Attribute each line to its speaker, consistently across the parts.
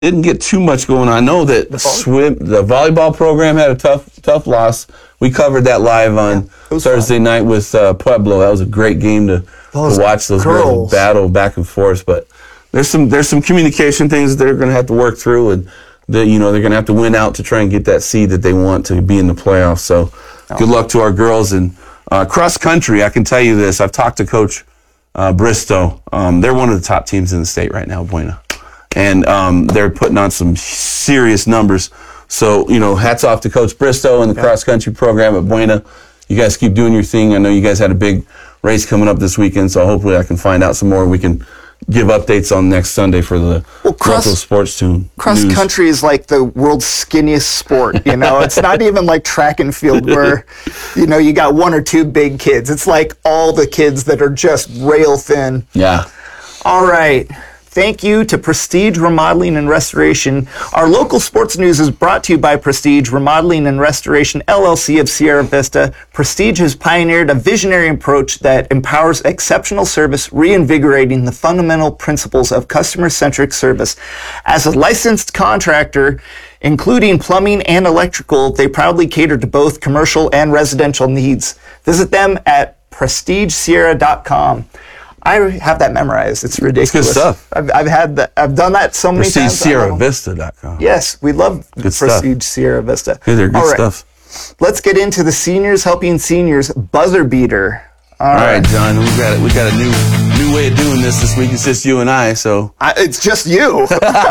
Speaker 1: didn't get too much going on. I know that the volleyball program had a tough loss. We covered that live on Thursday night with Pueblo. That was a great game to watch those girls battle back and forth. But there's some communication things that they're going to have to work through, and they're going to have to win out to try and get that seed that they want to be in the playoffs. So good luck to our girls. And cross country, I can tell you this. I've talked to Coach Bristow. They're one of the top teams in the state right now, Buena. And they're putting on some serious numbers. So, hats off to Coach Bristow and the cross-country program at Buena. You guys keep doing your thing. I know you guys had a big race coming up this weekend, so hopefully I can find out some more. We can give updates on next Sunday for the local sports team.
Speaker 2: Cross-country is like the world's skinniest sport, It's not even like track and field where, you got one or two big kids. It's like all the kids that are just rail thin.
Speaker 1: Yeah.
Speaker 2: All right. Thank you to Prestige Remodeling and Restoration. Our local sports news is brought to you by Prestige Remodeling and Restoration, LLC of Sierra Vista. Prestige has pioneered a visionary approach that empowers exceptional service, reinvigorating the fundamental principles of customer-centric service. As a licensed contractor, including plumbing and electrical, they proudly cater to both commercial and residential needs. Visit them at prestigesierra.com. I have that memorized. It's ridiculous.
Speaker 1: It's good stuff.
Speaker 2: I've done that so many times.
Speaker 1: PrestigeSierraVista.com.
Speaker 2: Yes, we love Prestige Sierra Vista.
Speaker 1: Yeah, they're good stuff.
Speaker 2: Let's get into the Seniors Helping Seniors buzzer beater.
Speaker 1: All right, John. We got a new way of doing this week. It's just you and I. So
Speaker 2: it's just you.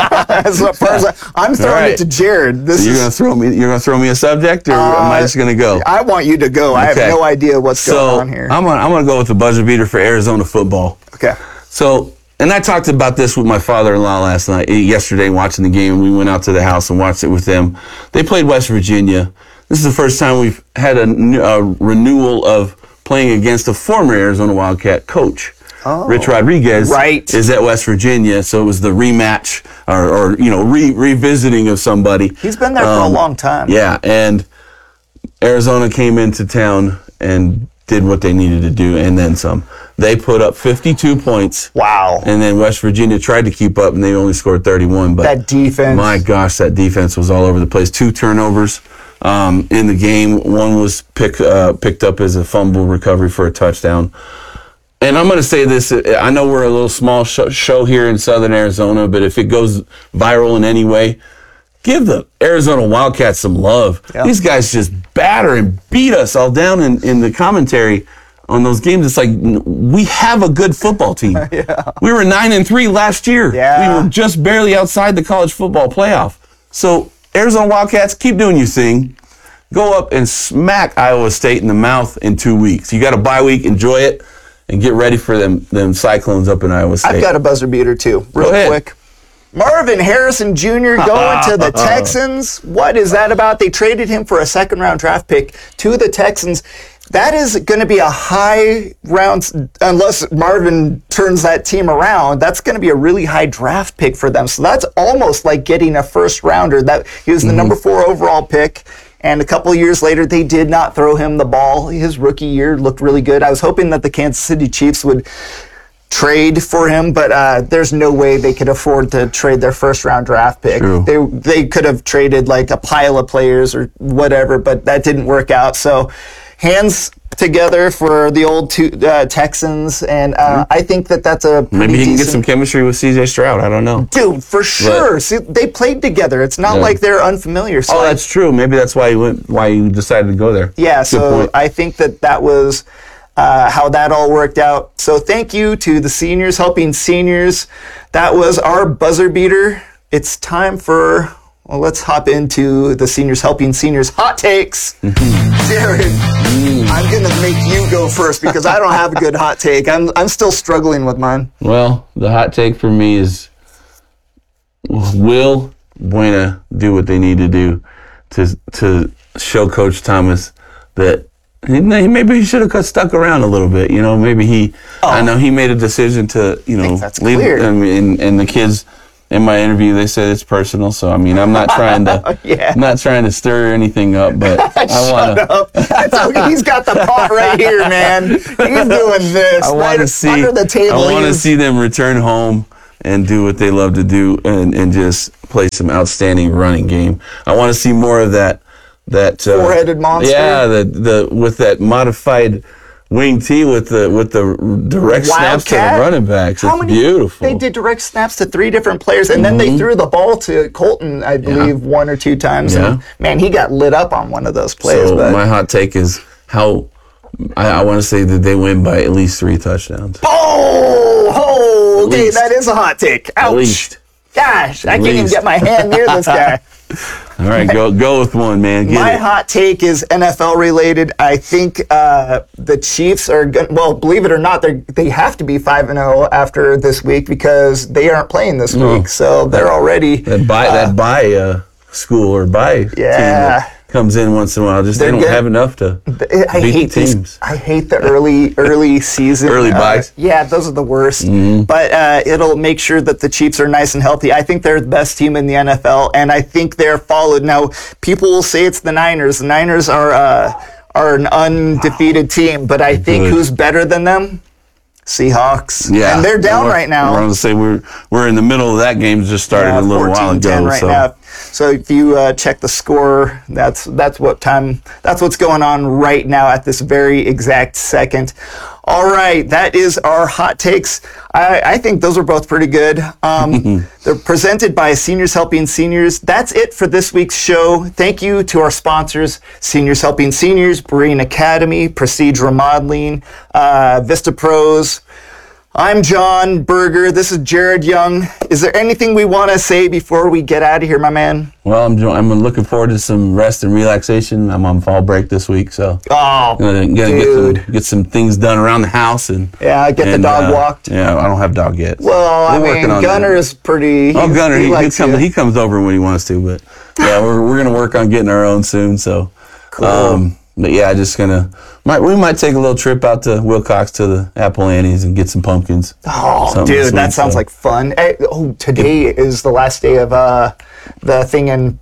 Speaker 2: As far as I'm throwing it to Jared.
Speaker 1: So you're gonna throw me a subject, or am I just gonna go?
Speaker 2: I want you to go. Okay. I have no idea what's going on here.
Speaker 1: I'm gonna go with the buzzer beater for Arizona football.
Speaker 2: Okay.
Speaker 1: So, and I talked about this with my father-in-law yesterday, watching the game, and we went out to the house and watched it with them. They played West Virginia. This is the first time we've had a renewal of playing against a former Arizona Wildcat coach. Rich Rodriguez is at West Virginia, so it was the rematch or revisiting of somebody.
Speaker 2: He's been there for a long time.
Speaker 1: Yeah, and Arizona came into town and did what they needed to do, and then some. They put up 52 points.
Speaker 2: Wow.
Speaker 1: And then West Virginia tried to keep up, and they only scored 31. But
Speaker 2: that defense.
Speaker 1: My gosh, that defense was all over the place. 2 turnovers in the game. One was picked up as a fumble recovery for a touchdown. And I'm going to say this. I know we're a little small show here in Southern Arizona, but if it goes viral in any way, give the Arizona Wildcats some love. Yeah. These guys just batter and beat us all down in the commentary on those games. It's like, we have a good football team.
Speaker 2: Yeah.
Speaker 1: We were 9-3 last year.
Speaker 2: Yeah.
Speaker 1: We were just barely outside the college football playoff. So Arizona Wildcats, keep doing your thing. Go up and smack Iowa State in the mouth in 2 weeks. You got a bye week, enjoy it, and get ready for them Cyclones up in Iowa State.
Speaker 2: I've got a buzzer beater too, real quick. Marvin Harrison Jr. going to the Texans. What is that about? They traded him for a second-round draft pick to the Texans. That is going to be a high round, unless Marvin turns that team around, that's going to be a really high draft pick for them. So that's almost like getting a first-rounder. He was the number 4 overall pick. And a couple of years later, they did not throw him the ball. His rookie year looked really good. I was hoping that the Kansas City Chiefs would trade for him, but there's no way they could afford to trade their first-round draft pick.
Speaker 1: True.
Speaker 2: They could have traded like a pile of players or whatever, but that didn't work out. So hands together for the old Texans, and I think that's a
Speaker 1: maybe he can get some chemistry with C.J. Stroud. I don't know,
Speaker 2: dude, for sure. See, they played together. It's not like they're unfamiliar. So
Speaker 1: that's true. Maybe that's why you decided to go there.
Speaker 2: Yeah. So I think that was how that all worked out. So thank you to the Seniors Helping Seniors. That was our buzzer beater. It's time for. Well, let's hop into the Seniors Helping Seniors hot takes. Jared, I'm going to make you go first because I don't have a good hot take. I'm still struggling with mine.
Speaker 1: Well, the hot take for me is, will Buena do what they need to do to show Coach Thomas that maybe he should have stuck around a little bit. Maybe I know he made a decision to,
Speaker 2: leave.
Speaker 1: And the kids. In my interview, they said it's personal, so I'm not trying to, I'm not trying to stir anything up, but I want to.
Speaker 2: Shut up! He's got the pot right here, man. He's doing this.
Speaker 1: I want to see.
Speaker 2: Under the table.
Speaker 1: I want to see them return home and do what they love to do and just play some outstanding running game. I want to see more of that
Speaker 2: four-headed monster.
Speaker 1: Yeah, the with that modified wing T with the direct snaps to the running backs. It's beautiful.
Speaker 2: They did direct snaps to 3 different players, and then they threw the ball to Colton, I believe, 1 or 2 times. Yeah. And man, he got lit up on one of those plays.
Speaker 1: So my hot take is how I want to say that they win by at least 3 touchdowns.
Speaker 2: Oh, okay, that is a hot take. Ouch. At least. Gosh, I can't even get my hand near this guy.
Speaker 1: All right, go with one, man.
Speaker 2: My hot take is NFL related. I think the Chiefs are well, believe it or not, they have to be 5-0 after this week because they aren't playing this week, so they're already
Speaker 1: that bye school or bye team that comes in once in a while. Just they don't have enough to beat teams.
Speaker 2: I hate the early season.
Speaker 1: Early buys.
Speaker 2: Yeah, those are the worst. But it'll make sure that the Chiefs are nice and healthy. I think they're the best team in the NFL, and I think they're followed. Now, people will say it's the Niners. The Niners are an undefeated team, but I think who's better than them? Seahawks.
Speaker 1: Yeah.
Speaker 2: And they're down right now.
Speaker 1: We're going to say we're in the middle of that game. Just started a little while ago.
Speaker 2: Right now. So if you check the score, that's what's going on right now at this very exact second. All right, that is our hot takes. I think those are both pretty good. They're presented by Seniors Helping Seniors. That's it for this week's show. Thank you to our sponsors, Seniors Helping Seniors, Berean Academy, Prestige Remodeling, Vista Pros. I'm John Berger. This is Jared Young. Is there anything we want to say before we get out of here, my man?
Speaker 1: Well, I'm looking forward to some rest and relaxation. I'm on fall break this week, so
Speaker 2: dude,
Speaker 1: get some things done around the house and
Speaker 2: get the dog walked.
Speaker 1: Yeah, I don't have dog yet.
Speaker 2: Well, I mean, Gunner is pretty.
Speaker 1: Gunner, he comes over when he wants to, but yeah, we're gonna work on getting our own soon. So,
Speaker 2: cool.
Speaker 1: But yeah, we might take a little trip out to Wilcox to the Apple Annie's and get some pumpkins.
Speaker 2: Oh, dude, that sounds like fun. Today is the last day of the thing in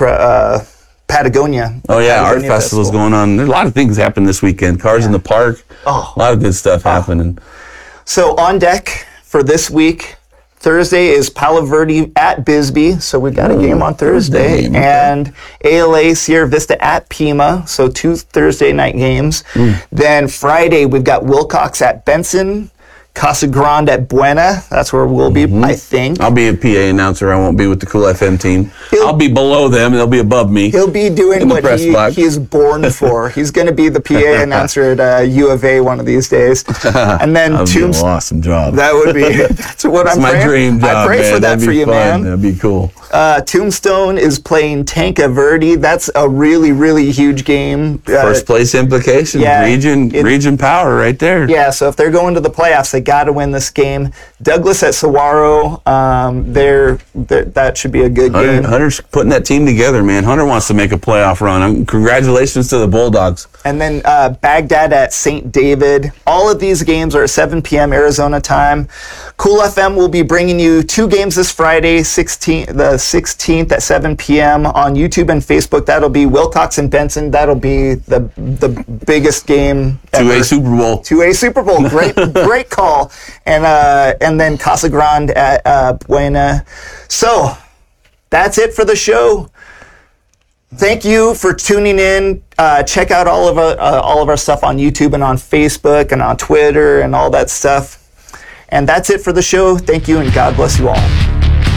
Speaker 2: Patagonia.
Speaker 1: Oh yeah, Art Festival's going on. There's a lot of things happening this weekend. Cars in the Park. A lot of good stuff happening. So
Speaker 2: on deck for this week, Thursday is Palo Verde at Bisbee, so we've got a game on Thursday. And ALA Sierra Vista at Pima, so 2 Thursday night games. Then Friday, we've got Wilcox at Benson, Casa Grande at Buena. That's where we'll be, I think.
Speaker 1: I'll be a PA announcer. I won't be with the Cool FM team. I'll be below them. They'll be above me.
Speaker 2: He'll be doing what he is born for. He's going to be the PA announcer at U of A one of these days. And then
Speaker 1: that would be an awesome job.
Speaker 2: That would be. That's what I'm praying.
Speaker 1: My dream job.
Speaker 2: I pray for that for you, man.
Speaker 1: That'd be cool.
Speaker 2: Tombstone is playing Tanca Verde. That's a really, really huge game.
Speaker 1: First place implications. Yeah, region power right there.
Speaker 2: Yeah, so if they're going to the playoffs, they got to win this game. Douglas at Saguaro. That should be a good game.
Speaker 1: Hunter's putting that team together, man. Hunter wants to make a playoff run. Congratulations to the Bulldogs.
Speaker 2: And then Baghdad at St. David. All of these games are at 7 p.m. Arizona time. Cool FM will be bringing you 2 games this Friday, the 16th at 7 p.m. on YouTube and Facebook. That'll be Wilcox and Benson. That'll be the biggest game ever.
Speaker 1: 2A Super Bowl.
Speaker 2: 2A Super Bowl. Great call. And then Casa Grande at Buena. So that's it for the show. Thank you for tuning in. Check out all of our stuff on YouTube and on Facebook and on Twitter and all that stuff. And that's it for the show. Thank you, and God bless you all.